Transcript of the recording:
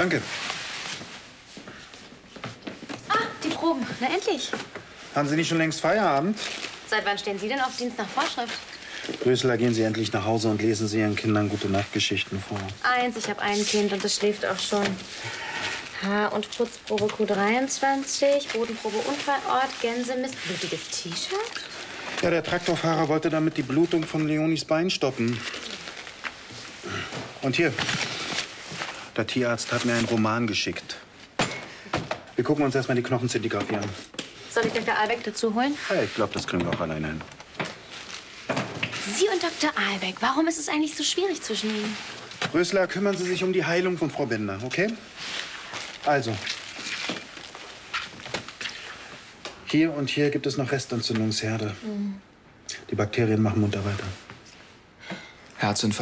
Danke. Ah, die Proben. Na, endlich. Haben Sie nicht schon längst Feierabend? Seit wann stehen Sie denn auf Dienst nach Vorschrift? Rösler, gehen Sie endlich nach Hause und lesen Sie Ihren Kindern Gute-Nacht-Geschichten vor. Ich habe ein Kind und das schläft auch schon. Haar- und Putzprobe Q23, Bodenprobe Unfallort, Gänsemist, blutiges T-Shirt. Ja, der Traktorfahrer wollte damit die Blutung von Leonis Bein stoppen. Und hier, der Tierarzt hat mir einen Roman geschickt. Wir gucken uns erstmal die Knochenzintigraphie an. Soll ich Dr. Albeck dazu holen? Ja, ich glaube, das kriegen wir auch alleine hin. Sie und Dr. Albeck, warum ist es eigentlich so schwierig zwischen Ihnen? Rösler, kümmern Sie sich um die Heilung von Frau Bender, okay? Also. Hier und hier gibt es noch Restentzündungsherde. Die Bakterien machen munter weiter. Herzinfarkt.